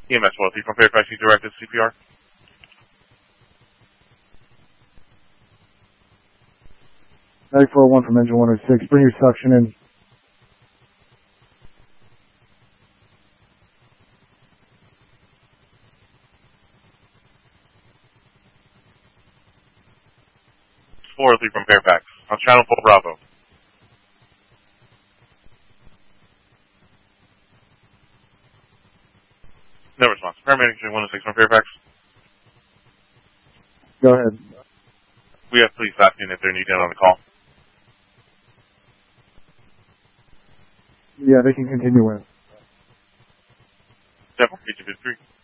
EMS 103 from Fairfax, you directed CPR. (9401) from engine 106, bring your suction in. It's 403 from Fairfax, on channel 4 Bravo. No response. Paramedic 106 from Fairfax. Go ahead. We have police asking if they're needed on the call. Yeah, they can continue with. 7 3.